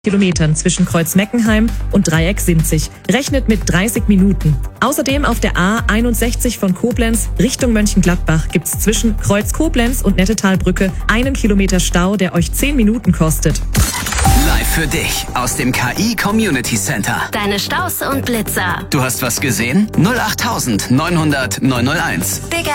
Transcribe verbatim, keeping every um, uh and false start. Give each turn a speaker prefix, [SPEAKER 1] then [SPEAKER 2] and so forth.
[SPEAKER 1] Kilometern zwischen Kreuz-Meckenheim und Dreieck-Sinzig. Rechnet mit dreißig Minuten. Außerdem auf der A einundsechzig von Koblenz Richtung Mönchengladbach gibt's zwischen Kreuz-Koblenz und Nettetalbrücke einen Kilometer Stau, der euch zehn Minuten kostet.
[SPEAKER 2] Live für dich aus dem K I Community Center.
[SPEAKER 3] Deine Staus und Blitzer.
[SPEAKER 2] Du hast was gesehen? null acht neunhundert neunhunderteins.
[SPEAKER 3] Digga.